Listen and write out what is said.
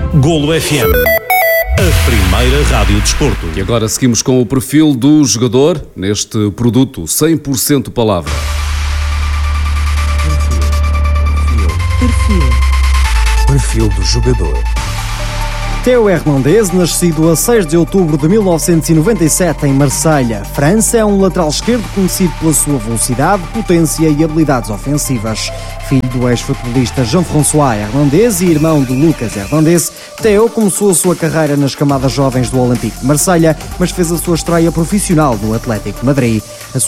Golo FM, a primeira rádio desporto. E agora seguimos com o perfil do jogador neste produto 100% palavra. Perfil do jogador. Théo Hernandez, nascido a 6 de outubro de 1997 em Marselha, França, é um lateral esquerdo conhecido pela sua velocidade, potência e habilidades ofensivas. Filho do ex-futebolista Jean-François Hernandez e irmão de Lucas Hernandez, Théo começou a sua carreira nas camadas jovens do Olympique de Marselha, mas fez a sua estreia profissional no Atlético de Madrid. A sua